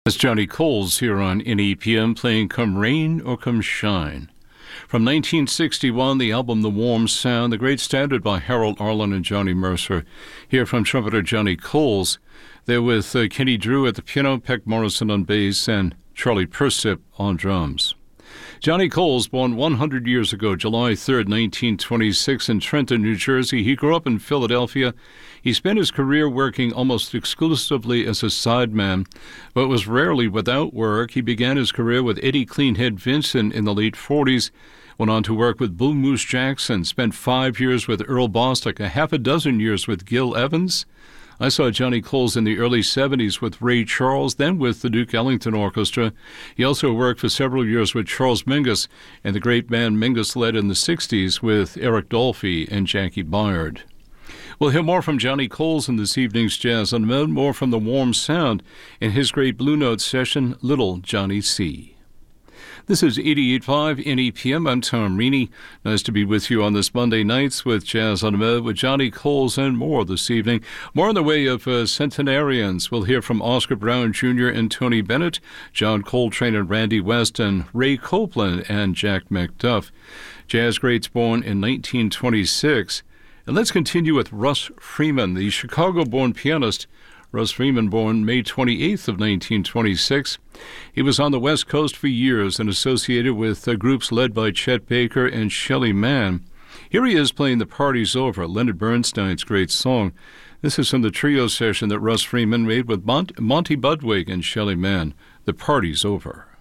It's Johnny Coles here on NEPM playing Come Rain or Come Shine. From 1961, the album The Warm Sound, the great standard by Harold Arlen and Johnny Mercer. Here from trumpeter Johnny Coles. They're with Kenny Drew at the piano, Peck Morrison on bass, and Charlie Persip on drums. Johnny Coles, born 100 years ago, July 3rd, 1926, in Trenton, New Jersey. He grew up in Philadelphia. He spent his career working almost exclusively as a sideman, but was rarely without work. He began his career with Eddie Cleanhead Vincent in the late 40s, went on to work with Blue Moose Jackson, spent 5 years with Earl Bostick, a half a dozen years with Gil Evans. I saw Johnny Coles in the early 70s with Ray Charles, then with the Duke Ellington Orchestra. He also worked for several years with Charles Mingus and the great band Mingus led in the 60s with Eric Dolphy and Jackie Byard. We'll hear more from Johnny Coles in this evening's Jazz on the Med, more from The Warm Sound in his great Blue Note session, Little Johnny C. This is 88.5 NEPM. I'm Tom Reaney. Nice to be with you on this Monday nights with Jazz on the Med with Johnny Coles and more this evening. More in the way of centenarians. We'll hear from Oscar Brown Jr. and Tony Bennett, John Coltrane and Randy West, and Ray Copeland and Jack McDuff. Jazz greats born in 1926. And let's continue with Russ Freeman, the Chicago-born pianist. Russ Freeman, born May 28th of 1926. He was on the West Coast for years and associated with groups led by Chet Baker and Shelly Manne. Here he is playing The Party's Over, Leonard Bernstein's great song. This is from the trio session that Russ Freeman made with Monty Budwig and Shelly Manne. The Party's Over.